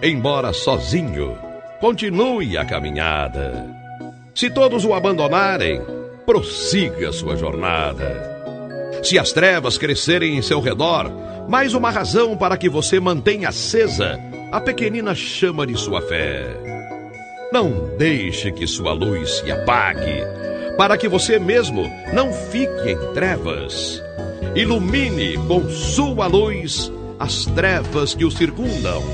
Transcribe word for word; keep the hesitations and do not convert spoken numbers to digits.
embora sozinho, continue a caminhada. Se todos o abandonarem, prossiga sua jornada. Se as trevas crescerem em seu redor, mais uma razão para que você mantenha acesa a pequenina chama de sua fé. Não deixe que sua luz se apague, para que você mesmo não fique em trevas. Ilumine com sua luz as trevas que o circundam.